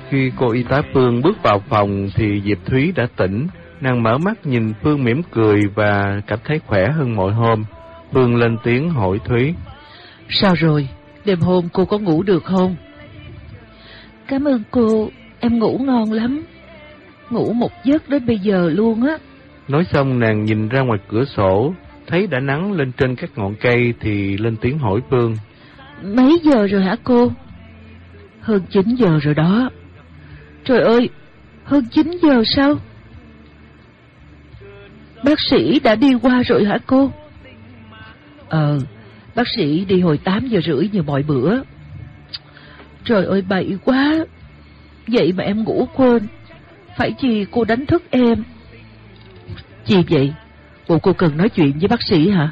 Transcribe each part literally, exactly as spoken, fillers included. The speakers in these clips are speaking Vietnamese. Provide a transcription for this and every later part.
Khi cô y tá Phương bước vào phòng thì Diệp Thúy đã tỉnh. Nàng mở mắt nhìn Phương mỉm cười và cảm thấy khỏe hơn mọi hôm. Phương lên tiếng hỏi Thúy: Sao rồi? Đêm hôm cô có ngủ được không? Cảm ơn cô, em ngủ ngon lắm. Ngủ một giấc đến bây giờ luôn á. Nói xong nàng nhìn ra ngoài cửa sổ, thấy đã nắng lên trên các ngọn cây thì lên tiếng hỏi Phương: Mấy giờ rồi hả cô? Hơn chín giờ rồi đó. Trời ơi, hơn chín giờ sao? Bác sĩ đã đi qua rồi hả cô? Ờ, bác sĩ đi hồi tám giờ rưỡi như mọi bữa. Trời ơi, bậy quá. Vậy mà em ngủ quên. Phải chi cô đánh thức em? Chi vậy? Bộ cô cần nói chuyện với bác sĩ hả?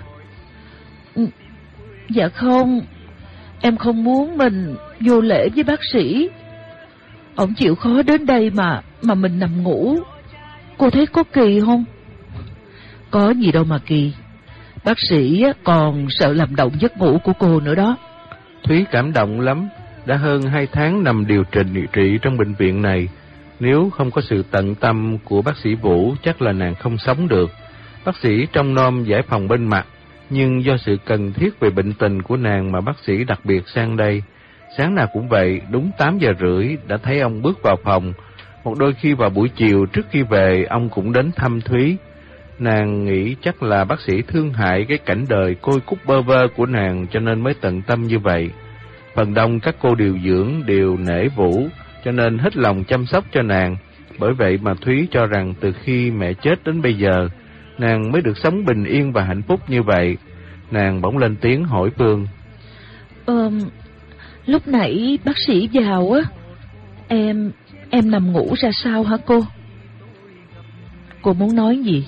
Dạ không. Em không muốn mình vô lễ với bác sĩ. Ông chịu khó đến đây mà Mà mình nằm ngủ. Cô thấy có kỳ không? Có gì đâu mà kỳ. Bác sĩ còn sợ làm động giấc ngủ của cô nữa đó. Thúy cảm động lắm. Đã hơn hai tháng nằm điều trị trị trong bệnh viện này. Nếu không có sự tận tâm của bác sĩ Vũ, chắc là nàng không sống được. Bác sĩ trông nom giải phòng bên mặt, nhưng do sự cần thiết về bệnh tình của nàng mà bác sĩ đặc biệt sang đây. Sáng nào cũng vậy, đúng tám giờ rưỡi đã thấy ông bước vào phòng. Một đôi khi vào buổi chiều trước khi về, ông cũng đến thăm Thúy. Nàng nghĩ chắc là bác sĩ thương hại cái cảnh đời côi cút bơ vơ của nàng cho nên mới tận tâm như vậy. Phần đông các cô điều dưỡng đều nể Vũ, cho nên hết lòng chăm sóc cho nàng. Bởi vậy mà Thúy cho rằng từ khi mẹ chết đến bây giờ, nàng mới được sống bình yên và hạnh phúc như vậy. Nàng bỗng lên tiếng hỏi Phương: Ờ, lúc nãy bác sĩ vào á, em em nằm ngủ ra sao hả cô? Cô muốn nói gì?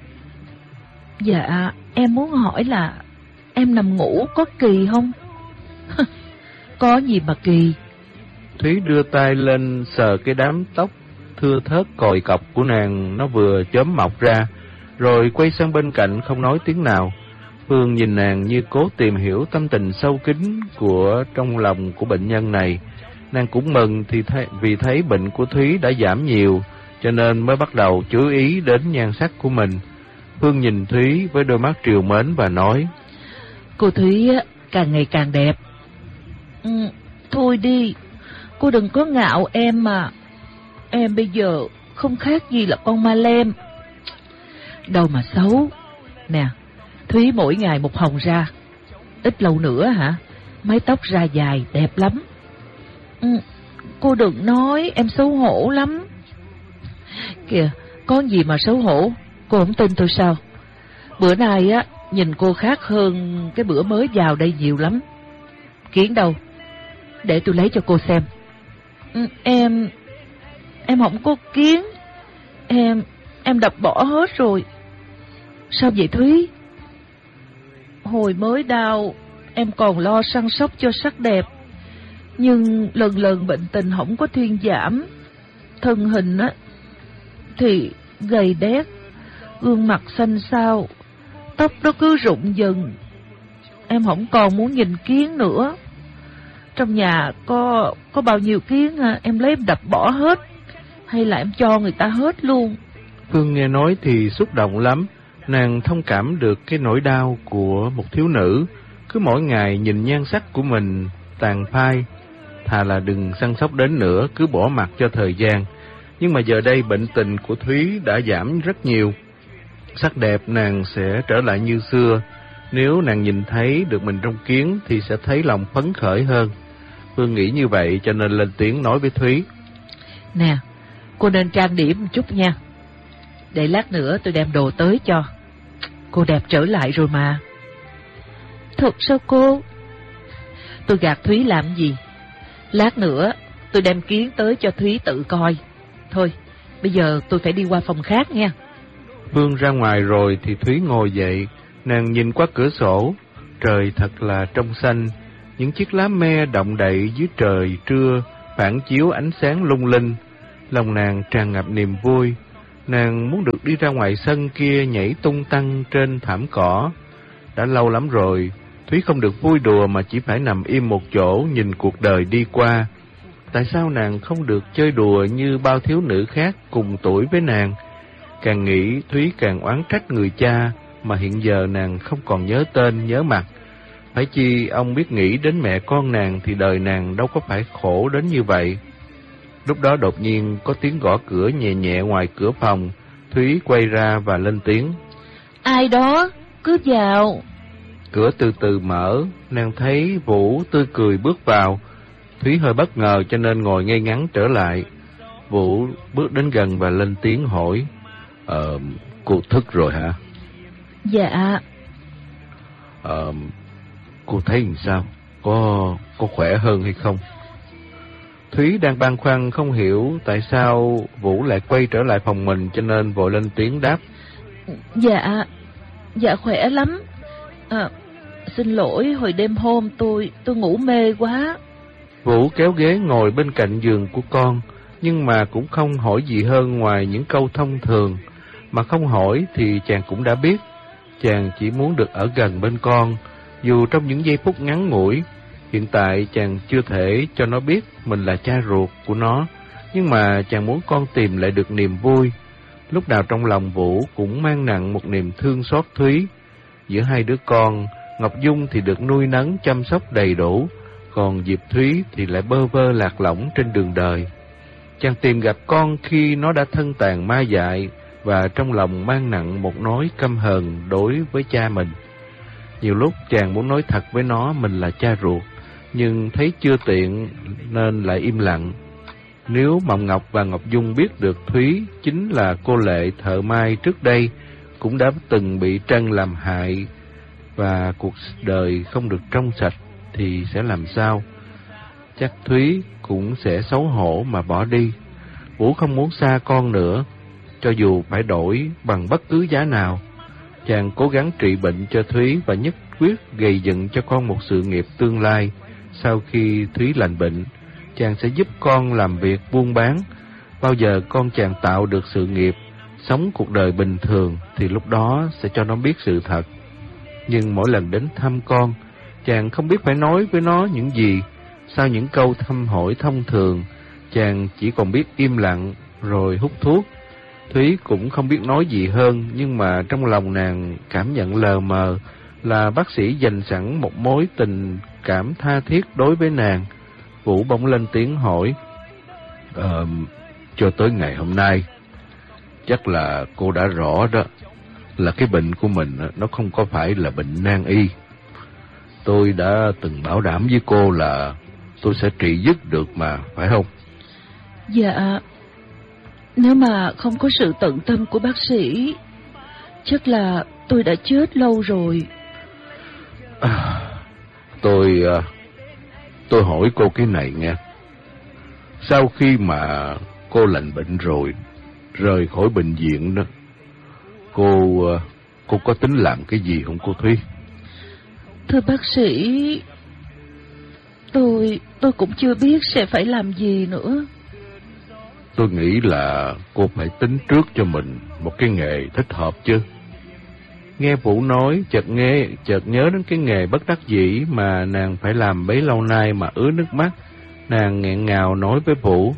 Dạ, em muốn hỏi là em nằm ngủ có kỳ không? Có gì mà kỳ? Thúy đưa tay lên sờ cái đám tóc thưa thớt còi cọc của nàng, nó vừa chớm mọc ra, rồi quay sang bên cạnh không nói tiếng nào. Phương nhìn nàng như cố tìm hiểu tâm tình sâu kín của trong lòng của bệnh nhân này. Nàng cũng mừng thì th vì thấy bệnh của Thúy đã giảm nhiều, cho nên mới bắt đầu chú ý đến nhan sắc của mình. Phương nhìn Thúy với đôi mắt trìu mến và nói: Cô Thúy càng ngày càng đẹp. Ừ, thôi đi, cô đừng có ngạo em mà. Em bây giờ không khác gì là con ma lem. Đâu mà xấu. Nè, Thúy mỗi ngày một hồng ra. Ít lâu nữa hả, mái tóc ra dài đẹp lắm. Ừ, cô đừng nói, em xấu hổ lắm. Kìa, có gì mà xấu hổ? Cô không tin tôi sao? Bữa nay á, nhìn cô khác hơn cái bữa mới vào đây nhiều lắm. Kiến đâu? Để tôi lấy cho cô xem. Ừ, em... Em không có kiến. Em... Em đập bỏ hết rồi. Sao vậy Thúy? Hồi mới đau, em còn lo săn sóc cho sắc đẹp. Nhưng lần lần bệnh tình không có thuyên giảm. Thân hình á thì gầy đét, gương mặt xanh xao, tóc nó cứ rụng dần. Em không còn muốn nhìn kiến nữa. Trong nhà có có bao nhiêu kiến à, em lấy em đập bỏ hết, hay là em cho người ta hết luôn. Phương nghe nói thì xúc động lắm. Nàng thông cảm được cái nỗi đau của một thiếu nữ, cứ mỗi ngày nhìn nhan sắc của mình tàn phai, thà là đừng săn sóc đến nữa, cứ bỏ mặc cho thời gian. Nhưng mà giờ đây bệnh tình của Thúy đã giảm rất nhiều, sắc đẹp nàng sẽ trở lại như xưa. Nếu nàng nhìn thấy được mình trong kiến thì sẽ thấy lòng phấn khởi hơn. Phương nghĩ như vậy cho nên lên tiếng nói với Thúy: Nè, cô nên trang điểm một chút nha. Để lát nữa tôi đem đồ tới cho. Cô đẹp trở lại rồi mà. Thật sao cô? Tôi gạt Thúy làm gì? Lát nữa tôi đem kiến tới cho Thúy tự coi. Thôi, bây giờ tôi phải đi qua phòng khác nha. Phương ra ngoài rồi thì Thúy ngồi dậy. Nàng nhìn qua cửa sổ, trời thật là trong xanh. Những chiếc lá me động đậy dưới trời trưa phản chiếu ánh sáng lung linh. Lòng nàng tràn ngập niềm vui. Nàng muốn được đi ra ngoài sân kia nhảy tung tăng trên thảm cỏ. Đã lâu lắm rồi Thúy không được vui đùa mà chỉ phải nằm im một chỗ nhìn cuộc đời đi qua. tại sao nàng không được chơi đùa như bao thiếu nữ khác cùng tuổi với nàng. Càng nghĩ Thúy càng oán trách người cha mà hiện giờ nàng không còn nhớ tên nhớ mặt. Phải chi ông biết nghĩ đến mẹ con nàng thì đời nàng đâu có phải khổ đến như vậy. Lúc đó đột nhiên có tiếng gõ cửa nhẹ nhẹ ngoài cửa phòng. Thúy quay ra và lên tiếng: Ai đó, cứ vào. Cửa từ từ mở, nàng thấy Vũ tươi cười bước vào. Thúy hơi bất ngờ cho nên ngồi ngây ngắn trở lại. Vũ bước đến gần và lên tiếng hỏi: Ờ, cô thức rồi hả? Dạ. Ờ, cô thấy làm sao? Có, có khỏe hơn hay không? Thúy đang băn khoăn không hiểu tại sao Vũ lại quay trở lại phòng mình cho nên vội lên tiếng đáp: Dạ, dạ khỏe lắm. À, xin lỗi hồi đêm hôm tôi, tôi ngủ mê quá. Vũ kéo ghế ngồi bên cạnh giường của con, nhưng mà cũng không hỏi gì hơn ngoài những câu thông thường. Mà không hỏi thì chàng cũng đã biết. Chàng chỉ muốn được ở gần bên con, dù trong những giây phút ngắn ngủi. Hiện tại chàng chưa thể cho nó biết mình là cha ruột của nó, nhưng mà chàng muốn con tìm lại được niềm vui. Lúc nào trong lòng Vũ cũng mang nặng một niềm thương xót Thúy. Giữa hai đứa con, Ngọc Dung thì được nuôi nấng chăm sóc đầy đủ, còn Diệp Thúy thì lại bơ vơ lạc lõng trên đường đời. Chàng tìm gặp con khi nó đã thân tàn ma dại và trong lòng mang nặng một nỗi căm hờn đối với cha mình. Nhiều lúc chàng muốn nói thật với nó mình là cha ruột, nhưng thấy chưa tiện nên lại im lặng. Nếu Mộng Ngọc và Ngọc Dung biết được Thúy chính là cô Lệ thợ may trước đây cũng đã từng bị Trân làm hại và cuộc đời không được trong sạch thì sẽ làm sao? Chắc Thúy cũng sẽ xấu hổ mà bỏ đi. Vũ không muốn xa con nữa, cho dù phải đổi bằng bất cứ giá nào. Chàng cố gắng trị bệnh cho Thúy và nhất quyết gây dựng cho con một sự nghiệp tương lai. Sau khi Thúy lành bệnh, chàng sẽ giúp con làm việc buôn bán. Bao giờ con chàng tạo được sự nghiệp, sống cuộc đời bình thường thì lúc đó sẽ cho nó biết sự thật. Nhưng mỗi lần đến thăm con, chàng không biết phải nói với nó những gì. Sau những câu thăm hỏi thông thường, chàng chỉ còn biết im lặng rồi hút thuốc. Thúy cũng không biết nói gì hơn, nhưng mà trong lòng nàng cảm nhận lờ mờ là bác sĩ dành sẵn một mối tình cảm tha thiết đối với nàng. Vũ bỗng lên tiếng hỏi: Ờ, cho tới ngày hôm nay, chắc là cô đã rõ đó, là cái bệnh của mình nó không có phải là bệnh nan y. Tôi đã từng bảo đảm với cô là tôi sẽ trị dứt được mà, phải không? Dạ, nếu mà không có sự tận tâm của bác sĩ, chắc là tôi đã chết lâu rồi. À, tôi tôi hỏi cô cái này nghe. Sau khi mà cô lành bệnh rồi, rời khỏi bệnh viện đó, cô cô có tính làm cái gì không cô Thúy? Thưa bác sĩ, tôi tôi cũng chưa biết sẽ phải làm gì nữa. Tôi nghĩ là cô phải tính trước cho mình một cái nghề thích hợp chứ. Nghe Vũ nói, chợt nghe chợt nhớ đến cái nghề bất đắc dĩ mà nàng phải làm bấy lâu nay mà ứa nước mắt. Nàng nghẹn ngào nói với Vũ: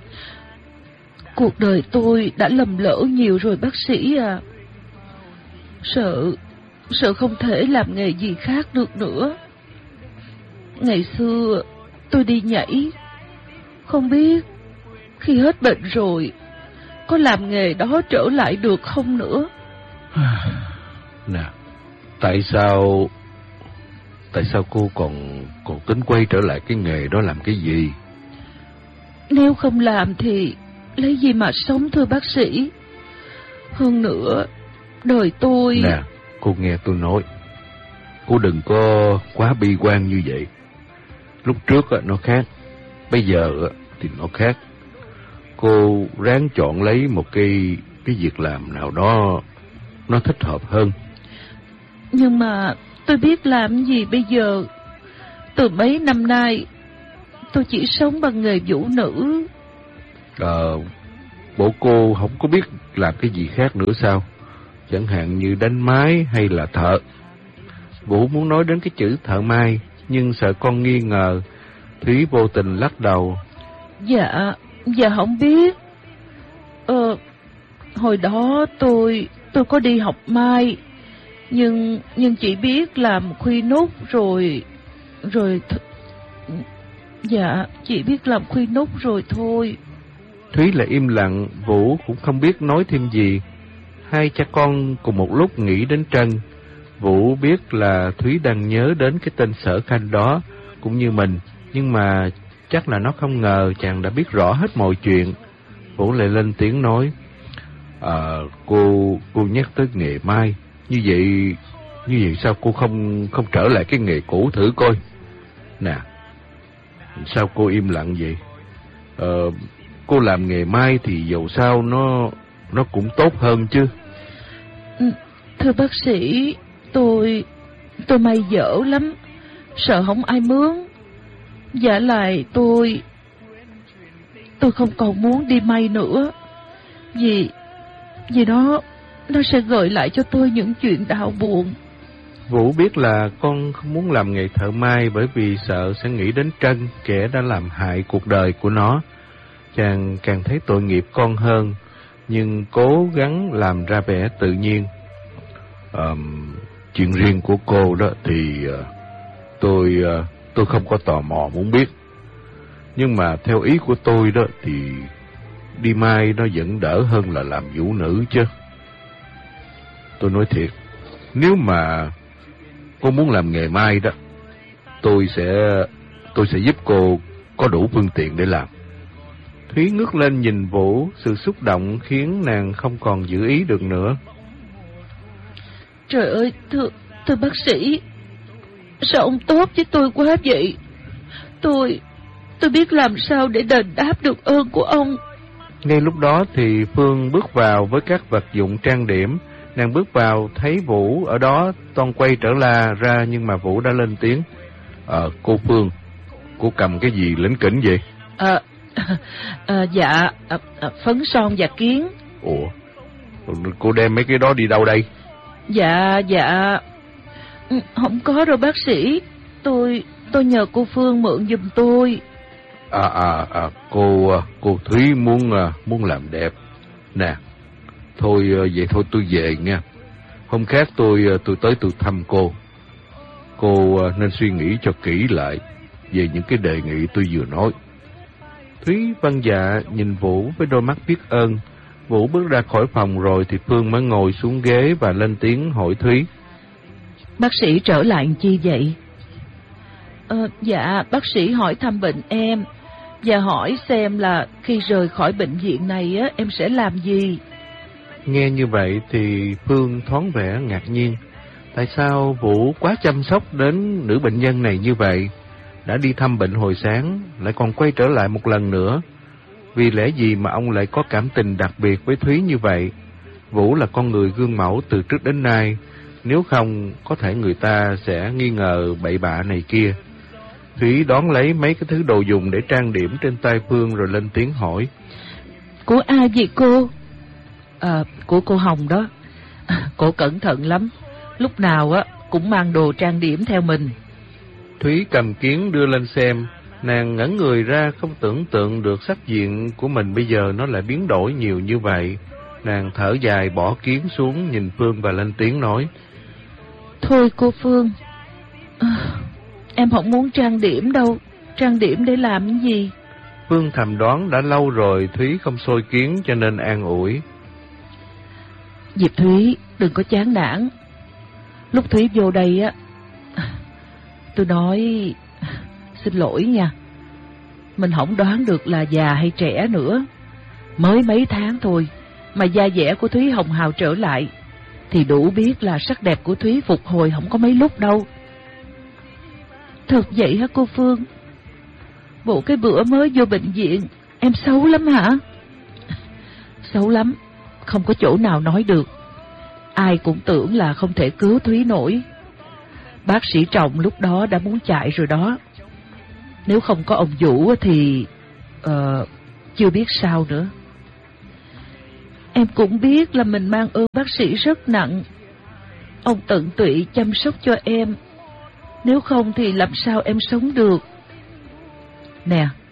Cuộc đời tôi đã lầm lỡ nhiều rồi bác sĩ à. Sợ, sợ không thể làm nghề gì khác được nữa. Ngày xưa tôi đi nhảy, không biết khi hết bệnh rồi có làm nghề đó trở lại được không nữa. Nè, tại sao tại sao cô còn còn tính quay trở lại cái nghề đó làm cái gì? Nếu không làm thì lấy gì mà sống thưa bác sĩ? Hơn nữa, đời tôi... Nè, cô nghe tôi nói, cô đừng có quá bi quan như vậy. Lúc trước nó khác, bây giờ thì nó khác. Cô ráng chọn lấy một cái cái việc làm nào đó nó thích hợp hơn. Nhưng mà tôi biết làm gì bây giờ? Từ mấy năm nay tôi chỉ sống bằng nghề vũ nữ. Ờ, bộ cô không có biết làm cái gì khác nữa sao? Chẳng hạn như đánh máy hay là thợ. Vũ muốn nói đến cái chữ thợ may, nhưng sợ con nghi ngờ. Thúy vô tình lắc đầu. Dạ, dạ không biết. Ờ, hồi đó tôi, tôi có đi học may, nhưng, nhưng chỉ biết làm khuy nút rồi, rồi, th... dạ, chỉ biết làm khuy nút rồi thôi. Thúy lại im lặng, Vũ cũng không biết nói thêm gì. Hai cha con cùng một lúc nghĩ đến Trân. Vũ biết là Thúy đang nhớ đến cái tên Sở Khanh đó, cũng như mình, nhưng mà chắc là nó không ngờ chàng đã biết rõ hết mọi chuyện. Vũ lại lên tiếng nói, à, cô cô nhắc tới nghề may, như vậy như vậy sao cô không không trở lại cái nghề cũ thử coi? Nè, sao cô im lặng vậy? Ờ, cô làm nghề may thì dầu sao nó nó cũng tốt hơn chứ. Thưa bác sĩ, tôi tôi may dở lắm, sợ không ai mướn. Dạ lại tôi tôi không còn muốn đi may nữa, vì vì nó nó sẽ gợi lại cho tôi những chuyện đau buồn. Vũ biết là con không muốn làm nghề thợ may bởi vì sợ sẽ nghĩ đến Trân, kẻ đã làm hại cuộc đời của nó. Chàng càng thấy tội nghiệp con hơn, nhưng cố gắng làm ra vẻ tự nhiên. À, chuyện riêng của cô đó thì uh, tôi uh, tôi không có tò mò muốn biết. Nhưng mà theo ý của tôi đó thì đi may nó vẫn đỡ hơn là làm vũ nữ chứ. Tôi nói thiệt, nếu mà cô muốn làm nghề may đó, tôi sẽ tôi sẽ giúp cô có đủ phương tiện để làm. Thúy ngước lên nhìn Vũ, sự xúc động khiến nàng không còn giữ ý được nữa. Trời ơi, thưa, thưa bác sĩ, sao ông tốt với tôi quá vậy? Tôi, tôi biết làm sao để đền đáp được ơn của ông. Ngay lúc đó thì Phương bước vào với các vật dụng trang điểm. Nàng bước vào thấy Vũ ở đó, toan quay trở la ra nhưng mà Vũ đã lên tiếng. Ờ, cô Phương, cô cầm cái gì lỉnh kỉnh vậy? Ờ, à, dạ, à, à, phấn son và kiến. Ủa, cô đem mấy cái đó đi đâu đây? Dạ, dạ, không có đâu bác sĩ. Tôi, tôi nhờ cô Phương mượn giùm tôi. À, à, à, cô, cô Thúy muốn, muốn làm đẹp. Nè, thôi vậy thôi tôi về nha. Hôm khác tôi, tôi tới tôi thăm cô. Cô nên suy nghĩ cho kỹ lại về những cái đề nghị tôi vừa nói. Thúy vâng dạ nhìn Vũ với đôi mắt biết ơn. Vũ bước ra khỏi phòng rồi thì Phương mới ngồi xuống ghế và lên tiếng hỏi Thúy. Bác sĩ trở lại chi vậy? Ờ, dạ, bác sĩ hỏi thăm bệnh em và hỏi xem là khi rời khỏi bệnh viện này á, em sẽ làm gì. Nghe như vậy thì Phương thoáng vẻ ngạc nhiên. Tại sao Vũ quá chăm sóc đến nữ bệnh nhân này như vậy? Đã đi thăm bệnh hồi sáng, lại còn quay trở lại một lần nữa. Vì lẽ gì mà ông lại có cảm tình đặc biệt với Thúy như vậy? Vũ là con người gương mẫu từ trước đến nay, nếu không có thể người ta sẽ nghi ngờ bậy bạ này kia. Thúy đón lấy mấy cái thứ đồ dùng để trang điểm trên tay Phương rồi lên tiếng hỏi. Của ai vậy cô? À, của cô Hồng đó. Cô cẩn thận lắm, lúc nào á cũng mang đồ trang điểm theo mình. Thúy cầm kiến đưa lên xem, nàng ngẩn người ra không tưởng tượng được sắc diện của mình bây giờ nó lại biến đổi nhiều như vậy. Nàng thở dài bỏ kiến xuống nhìn Phương và lên tiếng nói. Thôi cô Phương, à, em không muốn trang điểm đâu, trang điểm để làm cái gì? Phương thầm đoán đã lâu rồi Thúy không soi kiến cho nên an ủi. Diệp Thúy, đừng có chán nản. Lúc Thúy vô đây á, tôi nói xin lỗi nha, mình không đoán được là già hay trẻ nữa. Mới mấy tháng thôi mà da dẻ của Thúy hồng hào trở lại, thì đủ biết là sắc đẹp của Thúy phục hồi không có mấy lúc đâu. Thật vậy hả cô Phương? Bộ cái bữa mới vô bệnh viện em xấu lắm hả? Xấu lắm, không có chỗ nào nói được. Ai cũng tưởng là không thể cứu Thúy nổi. Bác sĩ Trọng lúc đó đã muốn chạy rồi đó. Nếu không có ông Vũ thì uh, chưa biết sao nữa. Em cũng biết là mình mang ơn bác sĩ rất nặng. Ông tận tụy chăm sóc cho em, nếu không thì làm sao em sống được. Nè,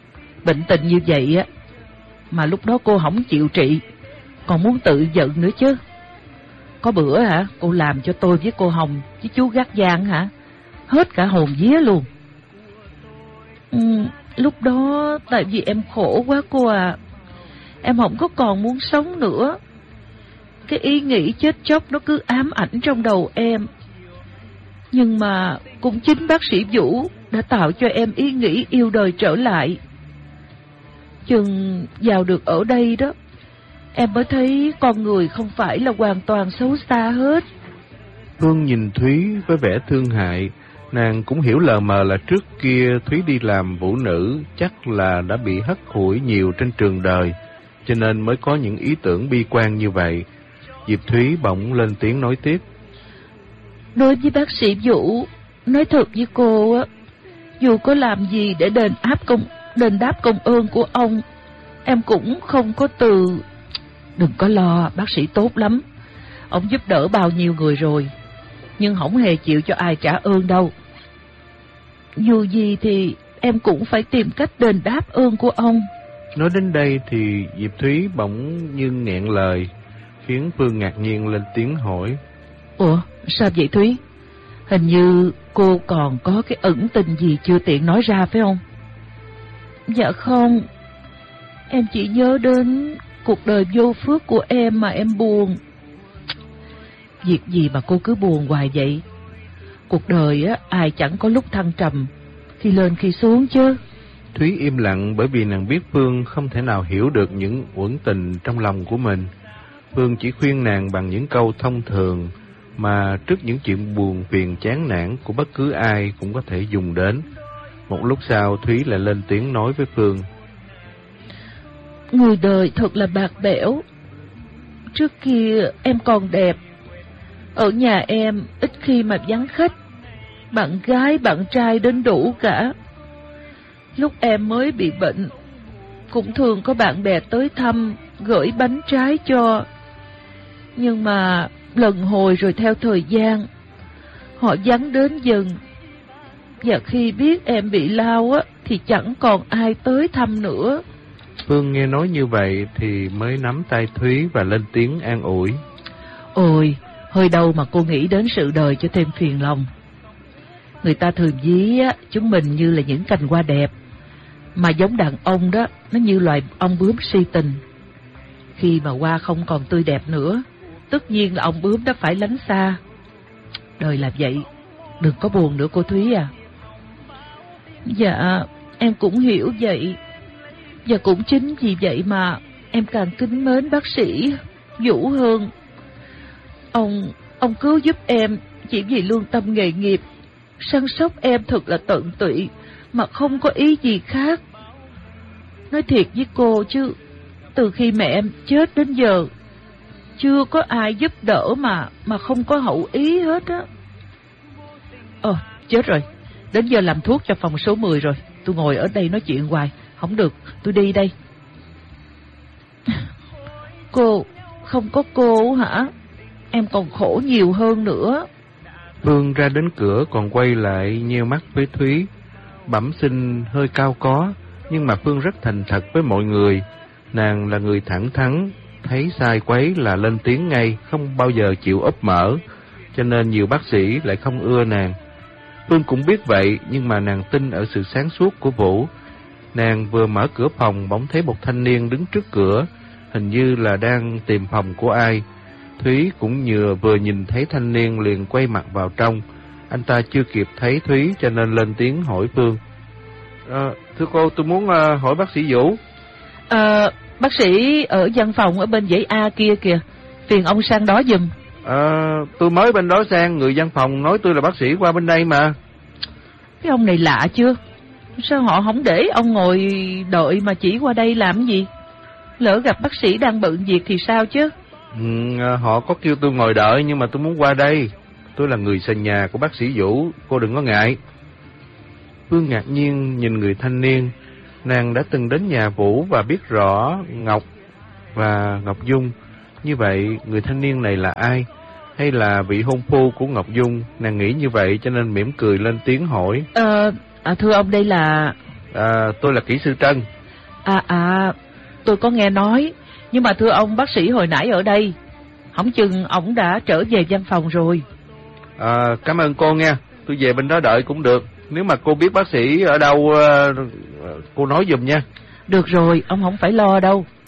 bệnh tình như vậy á, mà lúc đó cô không chịu trị, còn muốn tự giận nữa chứ. Có bữa hả, cô làm cho tôi với cô Hồng với chú Gác Giang hả, hết cả hồn vía luôn. Ừ, lúc đó tại vì em khổ quá cô à. Em không có còn muốn sống nữa. Cái ý nghĩ chết chóc nó cứ ám ảnh trong đầu em. Nhưng mà cũng chính bác sĩ Vũ đã tạo cho em ý nghĩ yêu đời trở lại. Chừng vào được ở đây đó, em mới thấy con người không phải là hoàn toàn xấu xa hết. Phương nhìn Thúy với vẻ thương hại. Nàng cũng hiểu lờ mờ là trước kia Thúy đi làm vũ nữ chắc là đã bị hất hủi nhiều trên trường đời, cho nên mới có những ý tưởng bi quan như vậy. Diệp Thúy bỗng lên tiếng nói tiếp. Đối với bác sĩ Vũ, nói thật với cô á, dù có làm gì để đền áp công đền đáp công ơn của ông, em cũng không có từ. Đừng có lo, bác sĩ tốt lắm. Ông giúp đỡ bao nhiêu người rồi, nhưng không hề chịu cho ai trả ơn đâu. Dù gì thì em cũng phải tìm cách đền đáp ơn của ông. Nói đến đây thì Diệp Thúy bỗng như nghẹn lời, khiến Phương ngạc nhiên lên tiếng hỏi. Ủa, sao vậy Thúy? Hình như cô còn có cái ẩn tình gì chưa tiện nói ra phải không? Dạ không, em chỉ nhớ đến cuộc đời vô phước của em mà em buồn. Việc gì mà cô cứ buồn hoài vậy? Cuộc đời á, ai chẳng có lúc thăng trầm, khi lên khi xuống chứ. Thúy im lặng bởi vì nàng biết Phương không thể nào hiểu được những uẩn tình trong lòng của mình. Phương chỉ khuyên nàng bằng những câu thông thường mà trước những chuyện buồn phiền chán nản của bất cứ ai cũng có thể dùng đến. Một lúc sau Thúy lại lên tiếng nói với Phương. Người đời thật là bạc bẽo. Trước kia em còn đẹp, ở nhà em ít khi mà vắng khách, bạn gái bạn trai đến đủ cả. Lúc em mới bị bệnh, cũng thường có bạn bè tới thăm, gửi bánh trái cho. Nhưng mà lần hồi rồi theo thời gian, họ vắng đến dần. Và khi biết em bị lao á, thì chẳng còn ai tới thăm nữa. Phương nghe nói như vậy thì mới nắm tay Thúy và lên tiếng an ủi. Ôi, hơi đâu mà cô nghĩ đến sự đời cho thêm phiền lòng. Người ta thường ví á, chúng mình như là những cành hoa đẹp, mà giống đàn ông đó, nó như loài ong bướm si tình. Khi mà hoa không còn tươi đẹp nữa, tất nhiên là ong bướm đã phải lánh xa. Đời là vậy, đừng có buồn nữa cô Thúy à. Dạ, em cũng hiểu vậy. Và cũng chính vì vậy mà em càng kính mến bác sĩ Vũ hơn. Ông, ông cứu giúp em chỉ vì lương tâm nghề nghiệp, săn sóc em thật là tận tụy, mà không có ý gì khác. Nói thiệt với cô chứ, từ khi mẹ em chết đến giờ, chưa có ai giúp đỡ mà mà không có hậu ý hết á. Ờ, chết rồi, đến giờ làm thuốc cho phòng số mười rồi. Tôi ngồi ở đây nói chuyện hoài, không được, tôi đi đây. Cô, không có cô hả? Em còn khổ nhiều hơn nữa. Phương ra đến cửa còn quay lại nheo mắt với Thúy. Bẩm sinh hơi cao có, nhưng mà Phương rất thành thật với mọi người. Nàng là người thẳng thắn, thấy sai quấy là lên tiếng ngay, không bao giờ chịu úp mở, cho nên nhiều bác sĩ lại không ưa nàng. Phương cũng biết vậy, nhưng mà nàng tin ở sự sáng suốt của Vũ. Nàng vừa mở cửa phòng bỗng thấy một thanh niên đứng trước cửa, hình như là đang tìm phòng của ai. Thúy cũng vừa vừa nhìn thấy thanh niên liền quay mặt vào trong. Anh ta chưa kịp thấy Thúy cho nên lên tiếng hỏi Phương. À, thưa cô, tôi muốn uh, hỏi bác sĩ Vũ. À, bác sĩ ở văn phòng ở bên dãy A kia kìa, phiền ông sang đó giùm. À, tôi mới bên đó sang, người văn phòng nói tôi là bác sĩ qua bên đây mà. Cái ông này lạ chưa? Sao họ không để ông ngồi đợi mà chỉ qua đây làm gì? Lỡ gặp bác sĩ đang bận việc thì sao chứ? Ừ, họ có kêu tôi ngồi đợi nhưng mà tôi muốn qua đây. Tôi là người sân nhà của bác sĩ Vũ, cô đừng có ngại. Phương ngạc nhiên nhìn người thanh niên. Nàng đã từng đến nhà Vũ và biết rõ Ngọc và Ngọc Dung. Như vậy người thanh niên này là ai? Hay là vị hôn phu của Ngọc Dung? Nàng nghĩ như vậy cho nên mỉm cười lên tiếng hỏi. Ờ, à, thưa ông đây là... À, tôi là kỹ sư Trân. À à, tôi có nghe nói, nhưng mà thưa ông, bác sĩ hồi nãy ở đây, hổng chừng ổng đã trở về văn phòng rồi. À, cảm ơn cô nghe, tôi về bên đó đợi cũng được. Nếu mà cô biết bác sĩ ở đâu, cô nói giùm nha. Được rồi, ông không phải lo đâu.